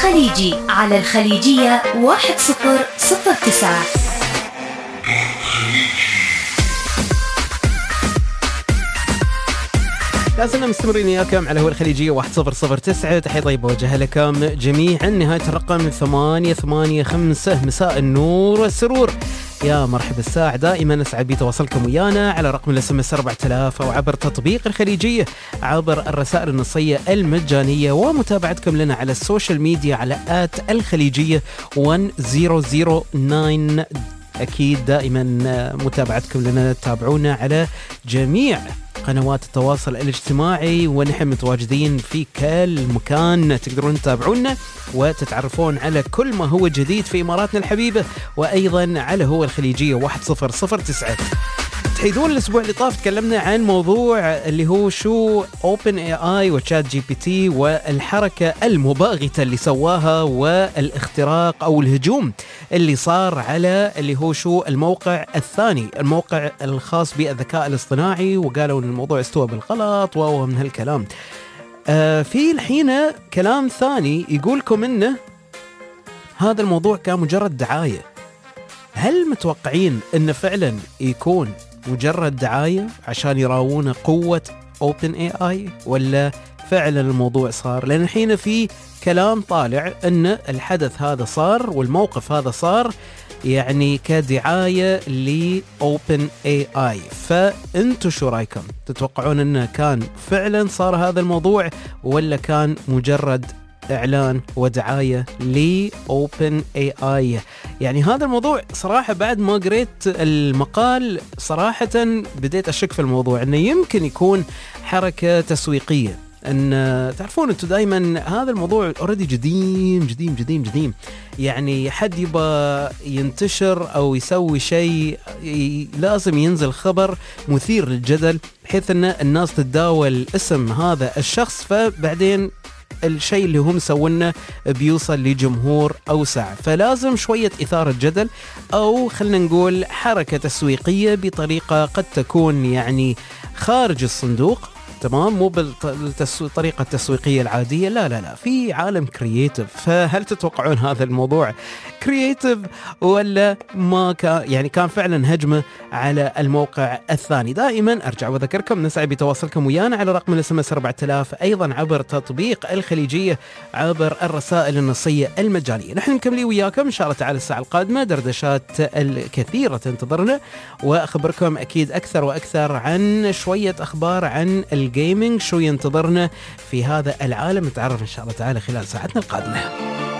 الخليجي على الخليجية 1009. لازلنا مستمرين وياكم على هو الخليجية 1009. تحية طيبة وجهها لكم جميعا. نهاية الرقم 885. مساء النور والسرور، يا مرحبا الساعة. دائما أسعد بتواصلكم ويانا على رقم الSMS 4000 أو عبر تطبيق الخليجية، عبر الرسائل النصية المجانية، ومتابعتكم لنا على السوشيال ميديا على @الخليجية 1009. أكيد دائما متابعتكم لنا، تابعونا على جميع قنوات التواصل الاجتماعي، ونحن متواجدين في كل مكان. تقدرون تتابعونا وتتعرفون على كل ما هو جديد في إماراتنا الحبيبة، وأيضا على هو الخليجية 1009. تحيدون الأسبوع اللي طاف تكلمنا عن موضوع اللي هو شو OpenAI وChat GPT والحركة المباغتة اللي سواها، والاختراق أو الهجوم اللي صار على اللي هو شو الموقع الثاني، الموقع الخاص بالذكاء الاصطناعي، وقالوا أن الموضوع استوى بالغلط ومن هالكلام. في الحين كلام ثاني يقولكم أنه هذا الموضوع كان مجرد دعاية. هل متوقعين أنه فعلا يكون مجرد دعاية عشان يراوون قوة OpenAI، ولا فعلا الموضوع صار؟ لأن الحين في كلام طالع أن الحدث هذا صار والموقف هذا صار يعني كدعاية لOpenAI. فأنتوا شو رأيكم؟ تتوقعون أنه كان فعلا صار هذا الموضوع، ولا كان مجرد إعلان ودعاية لOpenAI؟ يعني هذا الموضوع صراحة بعد ما قريت المقال صراحة بديت أشك في الموضوع، أنه يمكن يكون حركة تسويقية. أن تعرفون أنتوا دايما هذا الموضوع أوريدي جديم. يعني حد يبى ينتشر أو يسوي شيء لازم ينزل خبر مثير للجدل، بحيث أن الناس تتداول اسم هذا الشخص، فبعدين الشيء اللي هم سوونه بيوصل لجمهور أوسع. فلازم شوية إثارة جدل، أو خلنا نقول حركة تسويقية بطريقة قد تكون يعني خارج الصندوق، تمام، مو بالطريقة التسويقية العادية، لا في عالم كرييتيف. فهل تتوقعون هذا الموضوع كرييتيف ولا ما كان؟ يعني كان فعلا هجمة على الموقع الثاني. دائما أرجع وذكركم نسعى بتواصلكم ويانا على رقم الSMS 4000، أيضا عبر تطبيق الخليجية، عبر الرسائل النصية المجانية. نحن مكملين وياكم إن شاء الله تعالى الساعة القادمة، دردشات الكثيرة تنتظرنا، وأخبركم أكيد أكثر وأكثر عن شوية أخبار عن الجيمينج، شو ينتظرنا في هذا العالم، نتعرف إن شاء الله تعالى خلال ساعتنا القادمة.